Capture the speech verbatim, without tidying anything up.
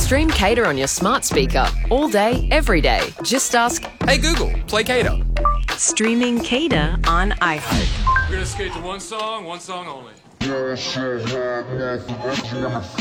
Stream Cater on your smart speaker all day, every day. Just ask, "Hey Google, play Cater." Streaming Cater on iHeart. We're gonna skate to one song, one song only.